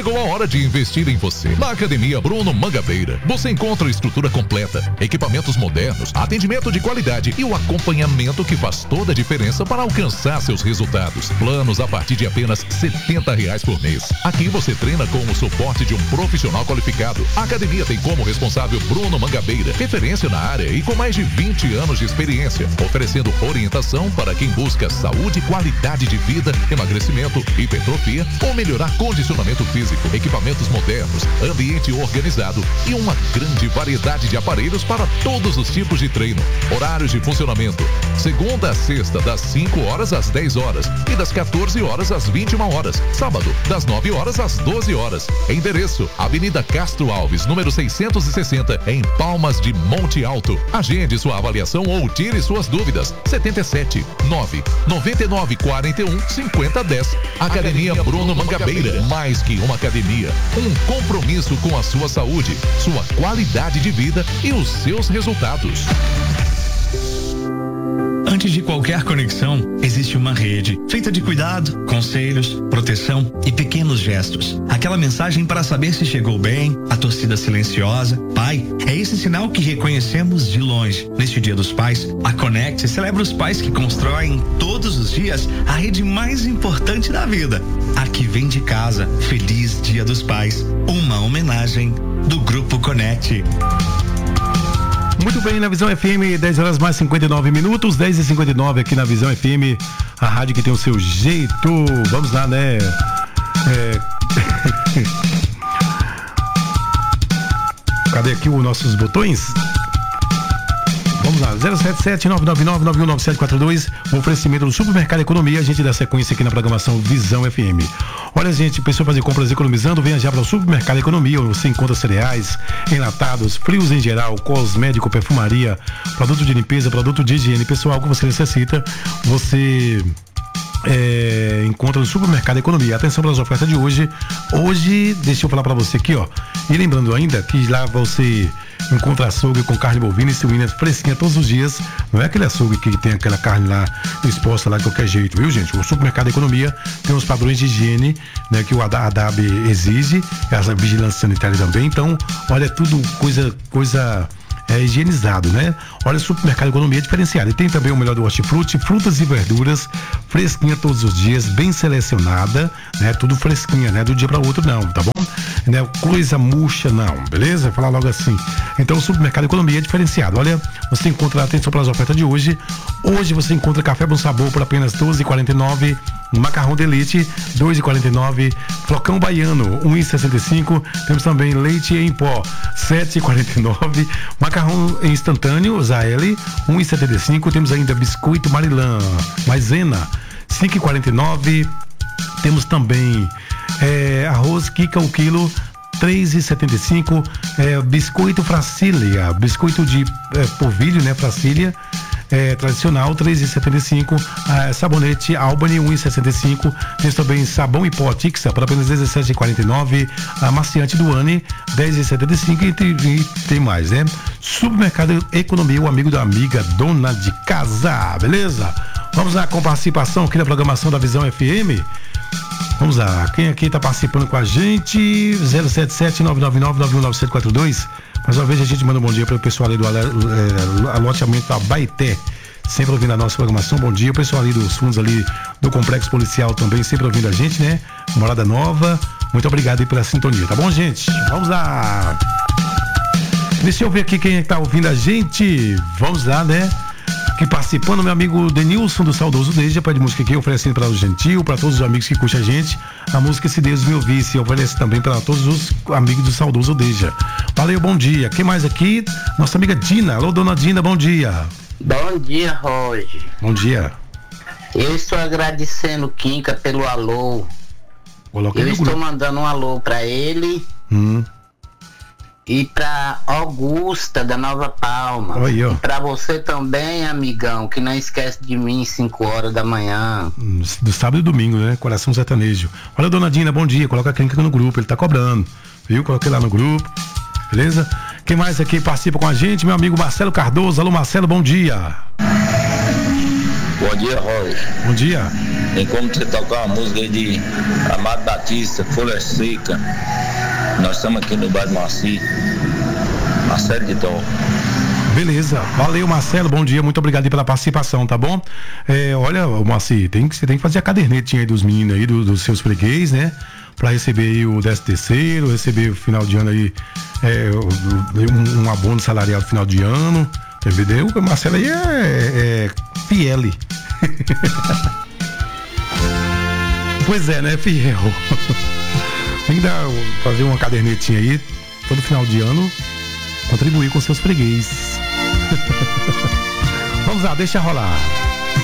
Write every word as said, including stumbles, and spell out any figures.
Chegou a hora de investir em você. Na Academia Bruno Mangabeira, você encontra estrutura completa, equipamentos modernos, atendimento de qualidade e o acompanhamento que faz toda a diferença para alcançar seus resultados. Planos a partir de apenas setenta reais por mês. Aqui você treina com o suporte de um profissional qualificado. A academia tem como responsável Bruno Mangabeira, referência na área e com mais de vinte anos de experiência, oferecendo orientação para quem busca saúde, qualidade de vida, emagrecimento, hipertrofia ou melhorar condicionamento físico, equipamentos modernos, ambiente organizado e uma grande variedade de aparelhos para todos os tipos de treino. Horários de funcionamento: segunda a sexta, das cinco horas às dez horas e das quatorze horas às vinte e uma horas. Sábado, das nove horas às doze horas. Endereço: Avenida Castro Alves, número seiscentos e sessenta, em Palmas de Monte Alto. Agende sua avaliação ou tire suas dúvidas. setenta e sete, nove, noventa e nove, quarenta e um, cinquenta, dez. Academia Bruno Mangabeira. Mais que uma academia, um compromisso com a sua saúde, sua qualidade de vida e os seus resultados. Antes de qualquer conexão, existe uma rede feita de cuidado, conselhos, proteção e pequenos gestos. Aquela mensagem para saber se chegou bem, a torcida silenciosa. Pai, é esse sinal que reconhecemos de longe. Neste Dia dos Pais, a Conect celebra os pais que constroem todos os dias a rede mais importante da vida. Aqui vem de casa. Feliz Dia dos Pais. Uma homenagem do Grupo Conect. Muito bem, na Visão F M, dez horas mais cinquenta e nove minutos, dez e cinquenta e nove aqui na Visão F M, a rádio que tem o seu jeito. Vamos lá, né? É... Cadê aqui os nossos botões? Vamos lá, zero sete sete, nove nove nove, nove um nove sete quatro dois, o oferecimento do Supermercado Economia. A gente dá sequência aqui na programação Visão F M. Olha, gente, pessoa fazer compras economizando, venha já para o Supermercado Economia. Você encontra cereais, enlatados, frios em geral, cosmético, perfumaria, produto de limpeza, produto de higiene pessoal que você necessita. Você É, encontra no Supermercado Economia. Atenção para as ofertas de hoje. Hoje, deixa eu falar para você aqui, ó. E lembrando ainda que lá você encontra açougue com carne bovina e suína fresquinha todos os dias. Não é aquele açougue que tem aquela carne lá exposta lá de qualquer jeito, viu, gente? O Supermercado Economia tem os padrões de higiene, né, que o A D A B exige, essa vigilância sanitária também. Então, olha, tudo coisa coisa É higienizado, né? Olha, o Supermercado Economia é diferenciado. E tem também o melhor do hortifruti, frutas e verduras, fresquinha todos os dias, bem selecionada, né? Tudo fresquinha, né? Do dia para outro não, tá bom? Né? Coisa murcha não, beleza? Vou falar logo assim. Então o Supermercado Economia é diferenciado. Olha, você encontra, atenção para as ofertas de hoje. Hoje você encontra café Bom Sabor por apenas doze reais e quarenta e nove centavos. Macarrão Delite, dois reais e quarenta e nove centavos. Flocão Baiano, um real e sessenta e cinco centavos. Temos também leite em pó, sete reais e quarenta e nove centavos. Macarrão instantâneo, Zaeli, um real e setenta e cinco centavos. Temos ainda biscoito Marilã, Maisena, cinco reais e quarenta e nove centavos. Temos também é, arroz Kika, o quilo, três reais e setenta e cinco centavos. É, biscoito Fracília, biscoito de é, polvilho, né, Fracília, É, tradicional, três reais e setenta e cinco centavos. Ah, sabonete Albany, um real e sessenta e cinco centavos. Temos também sabão em pó Tixa por apenas dezessete reais e quarenta e nove centavos. Amaciante do Anne, dez reais e setenta e cinco centavos. E, e tem mais, né? Supermercado Economia, o amigo da amiga, dona de casa, beleza? Vamos lá com participação aqui na programação da Visão F M. Vamos lá, quem aqui está participando com a gente? zero sete sete, nove nove nove, nove um nove sete quatro dois. Mais uma vez a gente manda um bom dia para o pessoal ali do é, aloteamento Abaeté, sempre ouvindo a nossa programação. Bom dia, o pessoal ali dos fundos ali do Complexo Policial também, sempre ouvindo a gente, né? Morada Nova, muito obrigado aí pela sintonia, tá bom, gente? Vamos lá! Deixa eu ver aqui quem está ouvindo a gente. Vamos lá, né? Aqui participando, meu amigo Denilson do Saudoso Deja, pede música aqui, oferecendo para o Gentil, para todos os amigos que curtem a gente, a música Se Deus Me Ouvisse, oferece também para todos os amigos do Saudoso Deja. Valeu, bom dia. Quem mais aqui? Nossa amiga Dina. Alô, dona Dina, bom dia. Bom dia, Roger. Bom dia. Eu estou agradecendo o Quinca pelo alô. Coloquei Eu no estou grupo. mandando um alô para ele. Hum. E pra Augusta da Nova Palma. Oi, ó. E pra você também, amigão, que não esquece de mim, cinco horas da manhã. Do sábado e domingo, né? Coração sertanejo. Olha, dona Dina, bom dia. Coloca a clínica no grupo, ele tá cobrando. Viu? Coloquei lá no grupo. Beleza? Quem mais aqui participa com a gente? Meu amigo Marcelo Cardoso. Alô, Marcelo, bom dia. Bom dia, Roger. Bom dia. Tem como você tocar uma música aí de Amado da Batista, Folha Seca. Nós estamos aqui no bairro Maci, Marcelo de Dó. Beleza, valeu Marcelo, bom dia, muito obrigado aí pela participação, tá bom? É, olha, Marci, tem que, você tem que fazer a cadernetinha aí dos meninos aí, do, dos seus freguês, né? Pra receber aí o décimo terceiro, receber o final de ano aí, é, um, um abono salarial do final de ano, entendeu? O Marcelo aí é, é fiel. Pois é, né, fiel. Tem que dar, fazer uma cadernetinha aí, todo final de ano, contribuir com seus freguês. Vamos lá, deixa rolar.